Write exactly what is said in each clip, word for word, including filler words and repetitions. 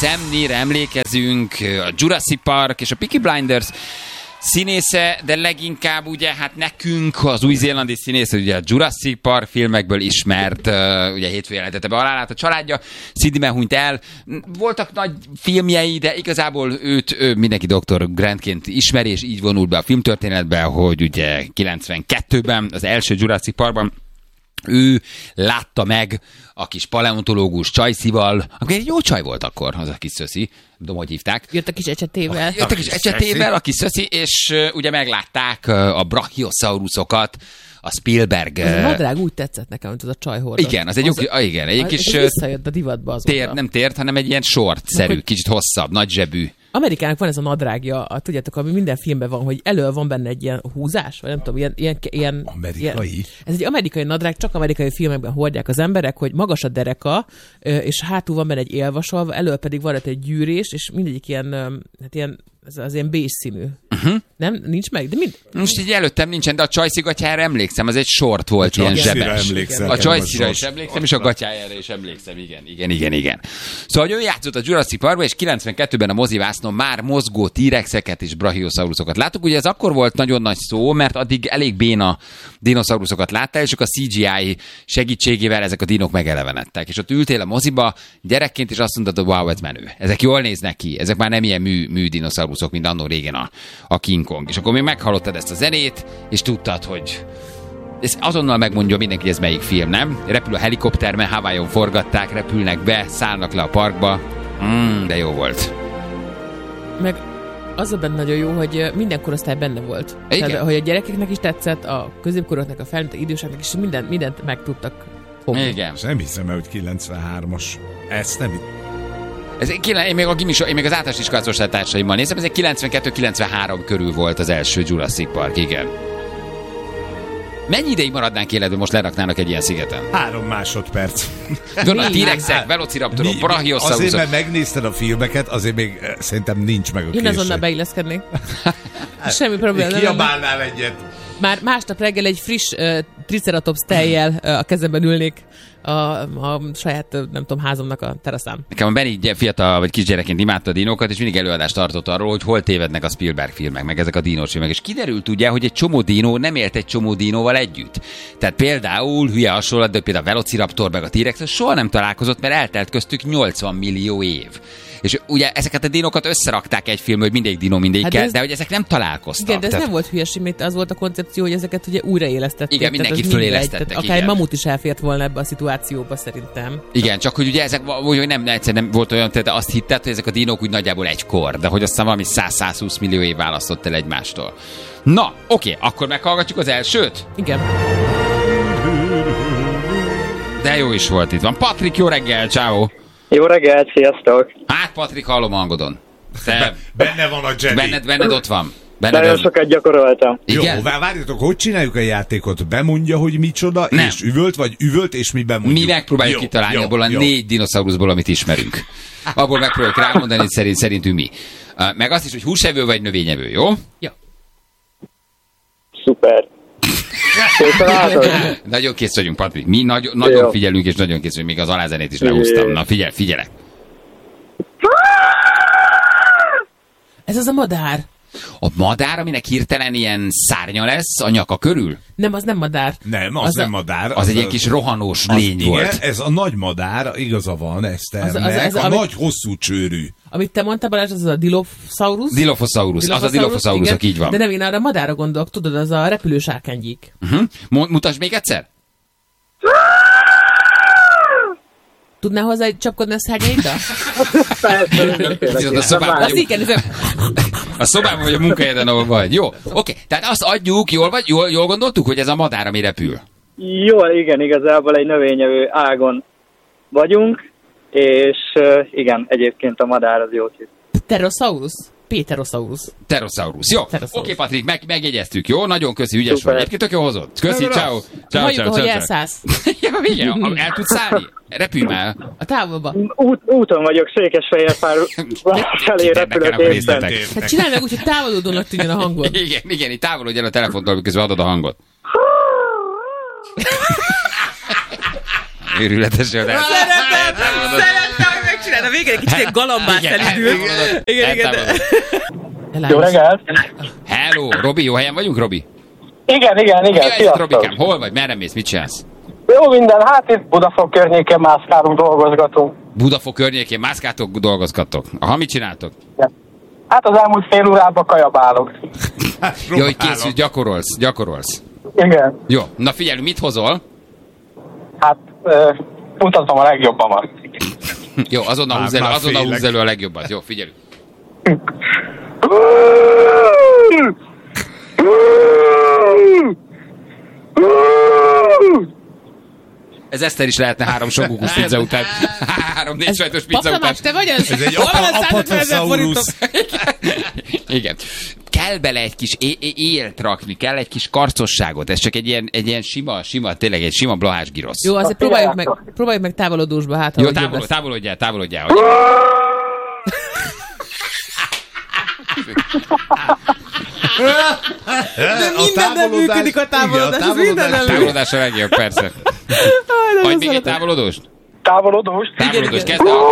Samneyre emlékezünk, a Jurassic Park és a Peaky Blinders színésze, de leginkább ugye hát nekünk az új-zélandi színész, ugye a Jurassic Park filmekből ismert, uh, ugye hétfőn jelentette be halálát a családja, Sydneyben hunyt el. Voltak nagy filmjei, de igazából őt ő, mindenki doktor Grantként ismeri, és így vonult be a filmtörténetbe, hogy ugye kilencvenkettőben, az első Jurassic Parkban ő látta meg a kis paleontológus Csajszival, aki egy jó csaj volt akkor, az a kis szöszi, tudom, hogy hívták. Jött a kis ecsetével. Jött a kis ecsetével, a kis szöszi, és uh, ugye meglátták uh, a brachiosaurusokat, a Spielberg... Az a nadrág úgy tetszett nekem, mint az a csaj hordott. Igen, az egy az, jó, igen, egy az, kis... Ez visszajött a divatba azóta. Tér, nem tért, hanem egy ilyen short-szerű, kicsit hosszabb, nagy zsebű. Amerikának van ez a nadrágja, a, tudjátok, ami minden filmben van, hogy elől van benne egy ilyen húzás, vagy nem tudom, ilyen... ilyen, ilyen amerikai? Ilyen, ez egy amerikai nadrág, csak amerikai filmekben hordják az emberek, hogy magas a dereka, és hátul van benne egy élvasalva, elől pedig van egy gyűrés, és mindegyik ilyen, hát ilyen, ez az ilyen bés színű. Uh-huh. Nem? Nincs meg? De mind... Most így előttem nincsen, de a Csajci gatyára emlékszem, az egy short volt, ilyen zsebes. A Csajcira is emlékszem, és a gatyájára is emlékszem, igen, igen, igen, igen. Szóval ő játszott a Jurassic Parkban, és kilencvenkettőben a mozivásznon már mozgó T-rexeket és brachiosaurusokat láttuk. Ugye ez akkor volt nagyon nagy szó, mert addig elég béna dinoszauruszokat láttál, és a cé gé í segítségével ezek a dinok megelevenedtek. És ott ültél a moziba gyerekként, és azt mondtad, wow, ez menő. Ezek jól néznek ki, ezek már nem ilyen mű, mű dinoszauruszok, mint annó régen a, a King Kong. És akkor még meghallottad ezt a zenét, és tudtad, hogy ez azonnal megmondja mindenki, hogy ez melyik film, nem? Repül a helikopter, mert Hawaiion forgatták, repülnek be, szállnak le a parkba. Mm, de jó volt. Meg az a benne nagyon jó, hogy minden korosztály benne volt. Igen. Tehát, hogy a gyerekeknek is tetszett, a középkoroknak, a felnőttek, időseknek is mindent, mindent meg tudtak fogni. Igen. És nem hiszem el, hogy kilencvenhármas. Ezt nem Ez, én, még a gimis, én még az általános iskolázós társaimmal nézem, ez egy kilencvenkettő kilencvenhárom körül volt az első Jurassic Park, igen. Mennyi ideig maradnánk életben, most leraknának egy ilyen szigeten? Három másodperc. Gondolod, T-rexek, velociraptorok, brachiosaurusok. Azért, mert megnézted a filmeket, azért még szerintem nincs meg a Én készség. azonnal beilleszkednék. Semmi probléma. Nem kiabálnál egyet. Már másnap reggel egy friss uh, triceratops tejjel uh, a kezemben ülnék a, a saját, uh, nem tudom, házamnak a teraszán. Nekem a Benny fiatal vagy kisgyerekként imádta a dinókat, és mindig előadást tartott arról, hogy hol tévednek a Spielberg filmek, meg ezek a dinós filmek. És kiderült ugye, hogy egy csomó dinó nem élt egy csomó dinóval együtt. Tehát például, hülye hasonlat, de például a Velociraptor meg a T-rex soha nem találkozott, mert eltelt köztük nyolcvan millió év. És ugye ezeket a dinókat összerakták egy filmbe, hogy mindegy dinó mindegyikkel, hát de, ez... de hogy ezek nem találkoztak. Igen, de ez tehát... nem volt hülyeség, mert az volt a koncepció, hogy ezeket ugye újraélesztették. Igen, mindenkit fölélesztettek. Akár egy mamut is elfért volna ebbe a szituációba szerintem. Igen, csak hogy ugye ezek, hogy nem, egyszer nem volt olyan, tehát azt hitted, hogy ezek a dinók úgy nagyjából egykor, de hogy aztán valami száz-százhúsz millió év választott el egymástól. Na, oké, akkor meghallgatjuk az elsőt? Igen. De jó is volt itt van. Patrik, jó reggel, ciao. Jó reggelt, sziasztok! Hát, Patrik, hallom a hangodon. Te... Benne van a Jedi. Benned, benned ott van. Benned Nagyon ön... sokat gyakoroltam. Igen? Jó, várjatok, hogy csináljuk a játékot? Bemondja, hogy micsoda, Nem. és üvölt, vagy üvölt, és mi bemondjuk? Mi megpróbáljuk jó, kitalálni jó, abból a jó. négy dinoszauruszból, amit ismerünk. Abból megpróbáljuk rámondani, hogy szerint, szerintünk mi. Meg azt is, hogy húsevő vagy növényevő, jó? Jó. Szuper. Nagyon kész vagyunk, Patrik. Mi nagy, nagyon Jó. figyelünk, és nagyon kész vagyunk. Még az alázenét is lehúztam. Na, figyelj, figyelek. Ez az a madár. A madár, aminek hirtelen ilyen szárnya lesz a nyaka körül? Nem, az nem madár. Nem, az, Az nem a- madár. Az, az egy ilyen kis rohanós az, lény igen, volt. ez a nagy madár, igaza van, Eszternek, Az- az- az- a amit- nagy hosszú csőrű. Amit te mondtál, Balázs, az a Dilophosaurus. Dilophosaurus. Az a Dilophosaurusok, így van. De nem, én arra a madárra gondolok, tudod, az a repülős árkánygyík. Uh-huh. Mo- mutasd még egyszer? Tudnál hozzá csapkodni a szárnyaidra? A szobában, Az igen, ez a szobában vagy a munkahelyeden, ahol vagy. Jó, oké. Tehát azt adjuk, jól vagy? Jól, jól gondoltuk, hogy ez a madár, ami repül? Jól, igen, igazából egy növényevő ágon vagyunk, és uh, igen, egyébként a madár az jó hit. Pterosaurus. Pterosaurus. Pterosaurus. Jó. Oké, Pterosaurus. okay, Patrik, meg, megjegyeztük, jó? Nagyon köszi, ügyes Szuper. vagy. Egyébként tök jó hozott. Köszi, ciao. Ciao, Halljuk, ciao, ahogy ciao. elszállsz. Ja, igen, el tudsz szállni? Repülj már. A távolba. Út, úton vagyok, Székesfehérvár felé repülök éppen. Hát csinálj meg úgy, hogy távolodónak tűnjön a hangod. Igen, igen, itt távolodj el a telefontól, miközben adod a hangot. Őrületes, hogy Szeretem, szeretem, hogy megcsinálod a végén egy kicsit galambát elindult. Igen, igen. Jó reggelt! Hello, Robi, jó helyen vagyunk, Robi? Igen, igen, igen. Sziasztok! Robikám, hol vagy? Merre mész? Mit csinálsz? Jó minden, hát itt Budafok környékén mászkálunk, dolgozgatunk. Budafok környékén mászkáltok, dolgozgatok. Aha, mit csináltok? Ja. Hát az elmúlt fél órában kajabálok. Jó, hogy készül, gyakorolsz, gyakorolsz. Igen. Jó, na figyelj, mit hozol? Hát, uh, mutatom a legjobbamat. Jó, azonnal húzz elő, azonnal húzz elő a legjobbat. Jó, figyelj. Ez Eszter is lehetne három sokukos pizza után. Három négy sajtos pizza után. Te vagy az? Ez egy apatosaurus. Igen. Kell bele egy kis é- é- élt rakni, kell egy kis karcosságot. Ez csak egy ilyen, egy ilyen sima, sima, tényleg egy sima blahás girosz. Jó, azért próbáljuk meg, próbáljuk meg távolodósba, hát ha jó, távolod, távolodjál, távolodjál. Hogy... De minden nem működik a távolodás, ez minden nem működik. Távolodás a legjobb, persze. Vagy még egy távolodóst? Távolodós? Távolodós, kezd el.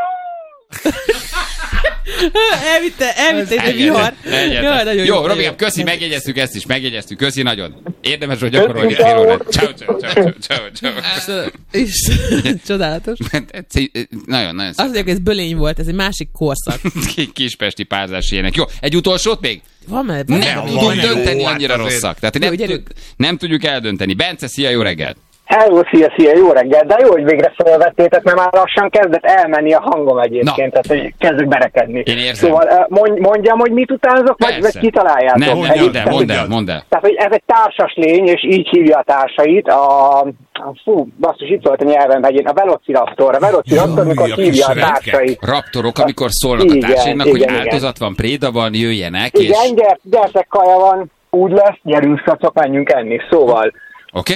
Elvitte, elvitte egy vihar. Jó, jó, Robikám, köszi, megjegyeztük ezt is, megjegyeztük, köszi nagyon. Érdemes, hogy gyakorolni fél órát. Ciao, ciao, ciao, ciao, ciao. És csodálatos. Nagyon, nagyon szép. Azt mondják, ez bölény volt, ez egy másik korszak. Kispesti párzás ilyenek. Jó, egy utolsót még? Van már. Nem tudjuk dönteni, annyira rosszak. Tehát nem, tud, nem tudjuk eldönteni. Bence, szia, jó reggelt! Hello, szia, szia, jó reggel, de jó, hogy végre felvettétek, mert már lassan kezdett elmenni a hangom egyébként, na. Tehát hogy kezdek berekedni. Én érzem. Szóval mondjam, hogy mit utánzok, vagy, vagy kitaláljátok? Nem, mondd el, mondd el, mondd el, mondd el. Tehát, hogy ez egy társas lény, és így hívja a társait, a, a fú, basszus, itt szólt a nyelven megyén, a Velociraptor, a Velociraptor, amikor hívja a társait. Raptorok, amikor szólnak a, a társainak, hogy igen, áldozat van, préda van, jöjjenek, és... Igen, gyert, gyertek, kaja van, úgy lesz, gyerünk, szacok, menjünk enni, szóval... Oké.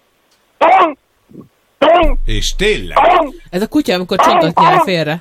És tényleg? Ez a kutya, amikor csontot nyel félre.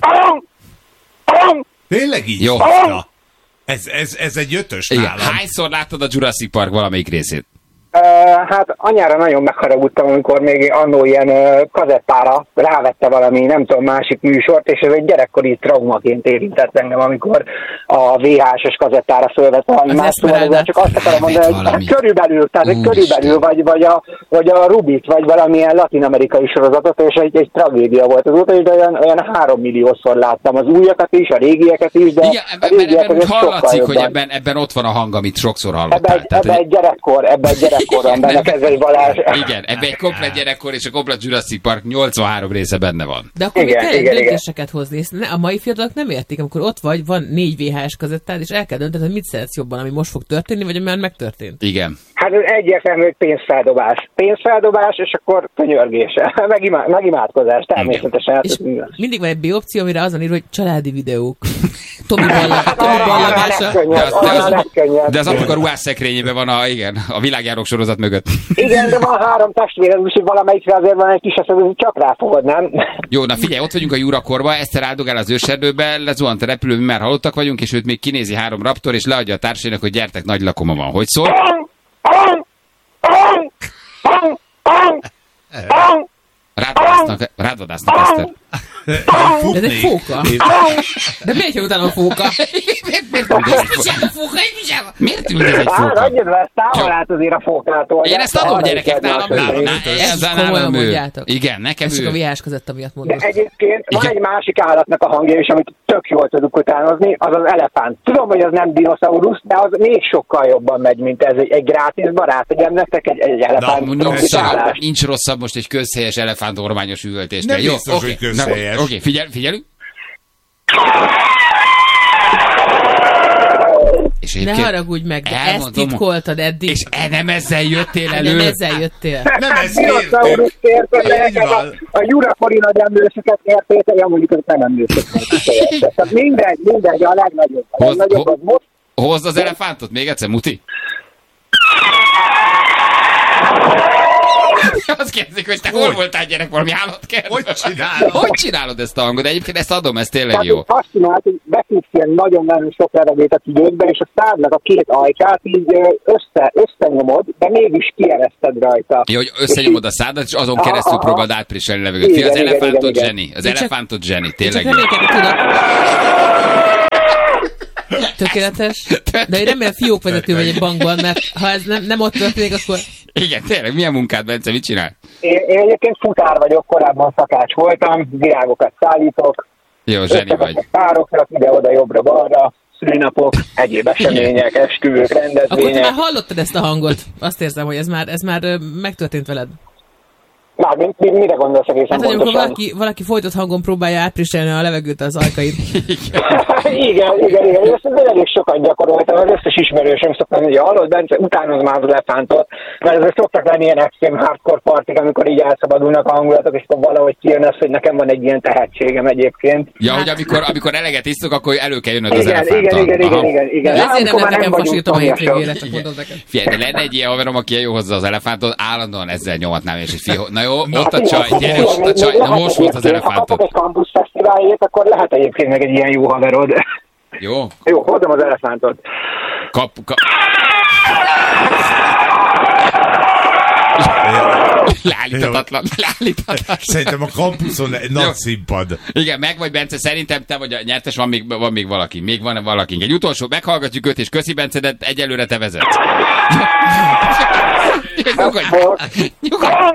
Tényleg így? Jó. Ez, ez, ez egy ötös igen. nálam. Hányszor láttad a Jurassic Park valamelyik részét? Uh, hát anyára nagyon megharagudtam, amikor még annó ilyen uh, kazettára rávette valami, nem tudom, másik műsort, és ez egy gyerekkori traumaként érintett engem, amikor a vé há es-es kazettára fölvette valami más, szóval csak azt akarom mondani, hogy hát körülbelül, tehát egy körülbelül, vagy, vagy, a, vagy a Rubit, vagy valamilyen latin-amerikai sorozatot, és egy, egy tragédia volt az óta, de olyan, olyan három milliószor láttam az újakat is, a régieket is, de igen, a régieket is hallatszik, hogy ebben, ebben ott van a hang, amit sokszor hallottál. Ebben ebbe egy gyerekkor, ebben egy gyerekkor. Gyerekkoron, benne Kezei Balázs. Igen, ebben egy komplet gyerekkor és a komplet Jurassic Park nyolcvanhárom része benne van. De akkor igen, még kell döntéseket hozni. A mai fiatalok nem értik, amikor ott vagy, van négy vé há es kazettád, és el kell döntened, hogy mit szeretsz jobban, ami most fog történni, vagy ami megtörtént. Igen. Hát ez egyértelmű, hogy pénzfeldobás. Pénzfeldobás, és akkor könyörgése. Megimá- megimádkozás, természetesen. Hát mindig van egy B opció, amire azon ír, hogy családi videók. Tomi ballagása. De az apuka ruhás szekrényében van a, igen, a világjárok sorozat mögött. Igen, de van három testvére, úgyhogy valamelyikre azért van egy kis eset, hogy csak ráfogod, nem? Jó, na figyelj, ott vagyunk a Jurakorba, Eszter áldogál az őserdőbe, lezuhant a repülő, mi már halottak vagyunk, és őt még kinézi három raptor, és leadja a társainak, hogy gyertek, nagy lakoma van. Hogy szól? Rádvadásznak, rádvadásznak, Eszter. Ez egy fóka. De miért jön utána a fóka? Miért ült ez egy fóka? Miért ült ez egy fóka? Hát, adjad be, ezt távol át azért a fókától. Én ezt adom, gyerekek, nálam, nálam. Ezt komolyan mondjátok. Igen, nekem ő. Ez csak a vé há es kazetta miatt mondom. De egyébként van egy másik állatnak a hangja is, amit tök jól tudunk utánozni, az az elefánt. Tudom, hogy az nem dinoszaurusz, de az még sokkal jobban megy, mint ez. Egy, egy grátis barát, hogy nektek egy, egy elefánt. Na, nincs rosszabb most egy közhelyes elefánt ormányos üvöltésnél. Nem biztos, hogy közhelyes. Oké, figyel, figyelünk. És ne haragudj meg, de ezt titkoltad eddig. És e nem ezzel jöttél elő. Nem ezzel jöttél. Nem ez kértél. A Jurakori nagy emlősöket értétek, ja mondjuk, hogy nem emlősöket. Tehát mindegy, mindegy, a legnagyobb. A legnagyobb az most. Hozd az elefántot még egyszer, Muti. Azt kérdezik, hogy te hol voltál gyerek, valami állatkertben? Hogy csinálod? Hogy csinálod ezt a hangot? Egyébként ezt adom, ez tényleg jó. Azt csinált, hogy beküldsz ilyen nagyon-nagyon sok levegőt a tüdőkbe, és a szádnak a két ajkát így össze, összenyomod, de mégis kiereszted rajta. Jó, hogy összenyomod a szádat, és azon keresztül aha, próbáld átpriselni levegőt. Fia, az igen, elefántot igen, zseni. Az elefántot zseni, tényleg. Csak tökéletes. De én remélem fiókvezető vagy egy bankban, mert ha ez nem, nem ott történik, akkor... Igen, tényleg, milyen munkát, Bence, mit csinál? Én, én egyébként futár vagyok, korábban szakács voltam, virágokat szállítok. Jó, zseni vagy. Pároknak, ide-oda, jobbra-balra, szülinapok, egyéb események, esküvők, rendezvények. Akkor te már hallottad ezt a hangot? Azt érzem, hogy ez már, ez már megtörtént veled. Mármint, mire gondolsz egészen hát, pontosan? amikor valaki, valaki folytott hangon próbálja átpriselni a levegőt az ajkaid. igen, igen, igen. Ezt elég sokat gyakoroltam. Az összes ismerősöm szoktam, hogy hallod, Bence, utánod már az elefántot. Mert ezek szoktak lenni ilyen extrém hardcore partik, amikor így elszabadulnak a hangulatok, és akkor valahogy kijön az, hogy nekem van egy ilyen tehetségem egyébként. Ja, hogy amikor, amikor eleget isztok, akkor elő kell jönnöd az igen, elefántot. Igen, igen, igen, igen, igen. De ezért nem nekem fasítom a hétvégére, csak mondom neked. Figyelj, de lenne egy ilyen haverom, aki jó hozzá az elefántot, állandóan ezzel nyomatnám, és egy fiú, na jó, ott a csaj, gyere, ott a csaj, na most volt az elefántot. Ha kapok egy Campus Fesztiválért, akkor lehet egyébként meg egy ilyen jó haverod. Jó. Jó, hozzam az elefántot. Kap, kap. Leállíthatatlan, leállíthatatlan. Szerintem a kampuszon egy nagy színpad. Igen, meg vagy, Bence, szerintem te vagy a nyertes, van még, van még valaki. Még van valaki. Egy utolsó, meghallgatjuk őt, és köszi, Bence, de egyelőre te vezetsz. Nyugodj! Nyugodj!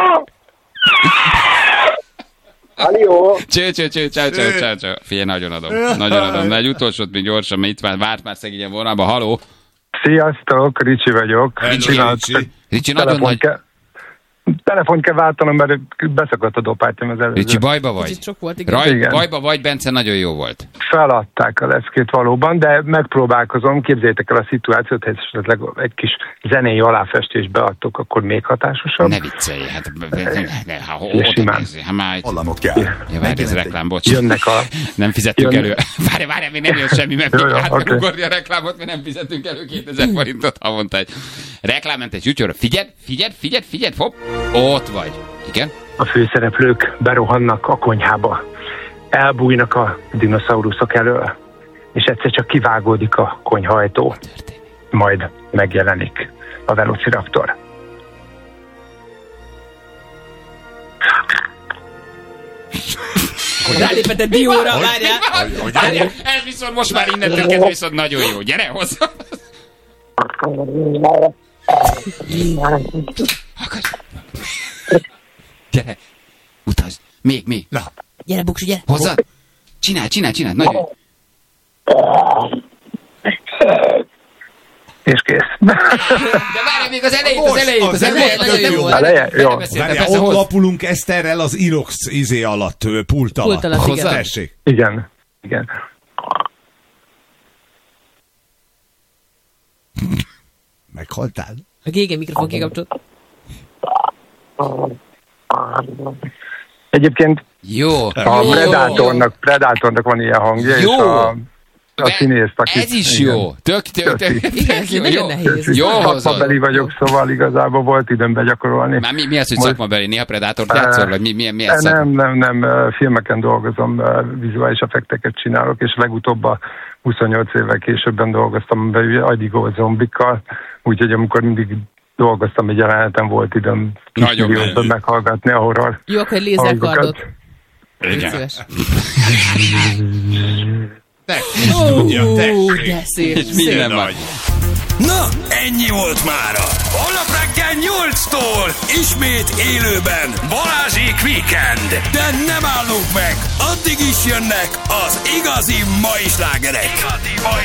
Halló! Cső, cső, cső, cső, cső, cső, cső. Figyelj, nagyon adom. Nagyon adom. De egy utolsót még gyorsan, mert itt már várt már szegényen vonalba. Haló! Sziasztok, Ricsi vagyok. Ricsi, Ricsi. Ricsi, nagyon nagy... Telefont kell váltanom, mert beszakadt a dopátyom az előző. Ricsi, bajba vagy? Volt, igen. Raj, igen. Bajba vagy, Bence, nagyon jó volt. Feladták a leckét valóban, de megpróbálkozom. Képzeljétek el a szituációt, hogy esetleg egy kis zenei aláfestést beadtok, akkor még hatásosabb. Ne viccelj, hát... Ha oda nézzé, ha már... Hallamot kell. Ja, várj, ez reklám, bocs. Jönnek a... Nem fizettünk elő. Várj, várj, még nem jön semmi, mert még át kell okay. ugorni a reklámot, mert nem fizetünk elő kétezer forintot havonta egy reklámmentes YouTube-ra. Figyeld, figyeld, figyeld, figyeld, hopp, ott vagy. Igen? A főszereplők berohannak a konyhába. Elbújnak a dinoszauruszok elől, és egyszer csak kivágódik a konyhajtó. Majd megjelenik a Velociraptor. Rálépett egy dióra, várjál! Várjál, ez viszont most már innentől kezdve viszont nagyon jó. Gyere hozzá! Gyere! Utazd! Még, még! Na! Gyere, Buksi, gyere! Hozzad! Csinálj, csinálj, csinálj! Nagyon! És kész. De várj még az elejét, az elejét, az elejét, az elejét, jó. Eleje? Jó. Várjál, ott lapulunk Eszterrel az Irox izé alatt, pult alatt. Pult alatt, igen. Tessék. Igen, igen. Meghaltál? A gégé mikrofon kikapcsolt. Egyébként jó. A jó, Predatornak, Predatornak van ilyen hangja, jó. és a, a színészt, aki... Ez is igen. Jó. Tök, tök, tök. Igen, ez nagyon nehéz. Jó hozod. Szakmabeli vagyok, szóval igazából volt időm begyakorolni. Már mi, mi az, hogy szakmabeli? Néha Predátort játszol, vagy mi, mi, mi ez? Nem, nem, nem, filmeken dolgozom, vizuális effekteket csinálok, és legutóbb a huszonnyolc évvel későbben dolgoztam be agyigolt zombikkal, úgyhogy amikor mindig dolgoztam egy jeleneten, volt időm kismillióban meghallgatni a horror. Jó, akkor egy lézerkardot. Igen. Ó, de szép. És minden van. Na, ennyi volt mára. Holnap reggel nyolctól ismét élőben Balázsék Weekend. De nem állunk meg, addig is jönnek az igazi mai slágerek. Igazi mai